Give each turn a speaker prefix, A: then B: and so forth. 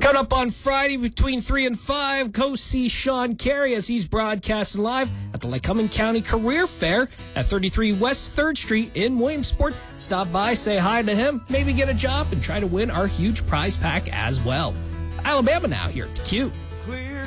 A: Coming up on Friday between 3 and 5, go see Sean Carey as he's broadcasting live at the Lycoming County Career Fair at 33 West 3rd Street in Williamsport. Stop by, say hi to him, maybe get a job, and try to win our huge prize pack as well. Alabama now here at Q.